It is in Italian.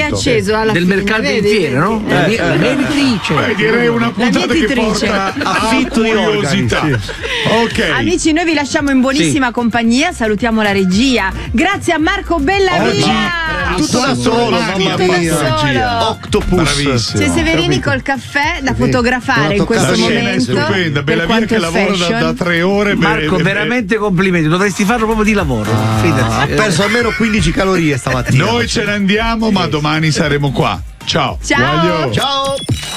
acceso alla del fine, mercato in vedi? fiera, no? La mietitrice. Direi una puntata che porta affitto di curiosità. Ok. Amici, noi vi lasciamo in buonissima compagnia, salutiamo la regia. Grazie a Marco Bellavia. Tutto da solo, mamma mia. Octopus. C'è Severini col caffè da fotografare in questo momento. Stupenda, per Bellavia quanto che è lavora fashion. da 3 ore. Marco, veramente complimenti, dovresti farlo proprio di lavoro. Ha perso almeno 15 calorie stamattina. Noi ce ne andiamo, ma domani saremo qua. Ciao. Ciao. Voglio. Ciao.